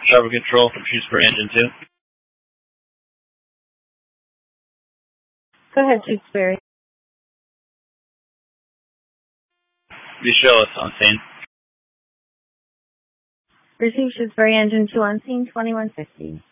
Traffic Control from Shrewsbury Engine 2. Go ahead, Shrewsbury. You show us on scene. Receive Shrewsbury Engine 2 on scene 2150.